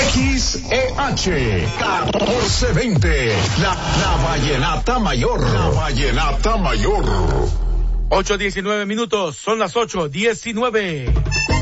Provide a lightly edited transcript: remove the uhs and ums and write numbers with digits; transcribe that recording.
XEH 1420, la Vallenata Mayor. La Vallenata Mayor. 8:19, son las 8:19.